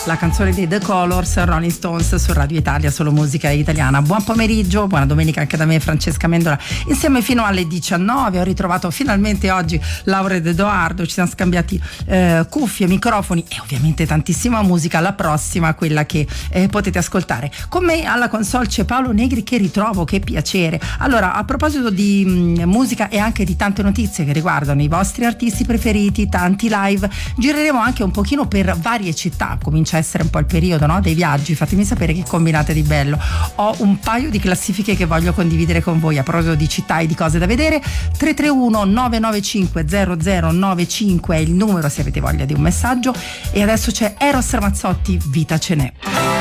la canzone dei The Colors, Rolling Stones, su Radio Italia, solo musica italiana. Buon pomeriggio, buona domenica anche da me, Francesca Mendola, insieme fino alle 19. Ho ritrovato finalmente oggi Laura ed Edoardo, ci siamo scambiati cuffie, microfoni e ovviamente tantissima musica. La prossima, quella che potete ascoltare. Con me alla console c'è Paolo Negri, che ritrovo, che piacere. Allora, a proposito di musica e anche di tante notizie che riguardano i vostri artisti preferiti, tanti live, gireremo anche un pochino per varie città. Comincia a essere un po' il periodo, no? Dei viaggi. Fatemi sapere che combinate di bello. Ho un paio di classifiche che voglio condividere con voi a proposito di città e di cose da vedere. 331 995 0095 è il numero se avete voglia di un messaggio. E adesso c'è Eros Ramazzotti, Vita ce n'è.